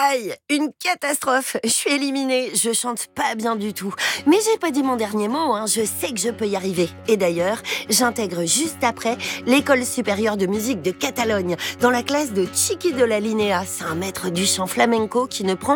Aïe, une catastrophe. Je suis éliminée, je chante pas bien du tout. Mais j'ai pas dit mon dernier mot, hein. Je sais que je peux y arriver. Et d'ailleurs, j'intègre juste après l'École supérieure de musique de Catalogne, dans la classe de Chiqui de la Linea. C'est un maître du chant flamenco qui ne prend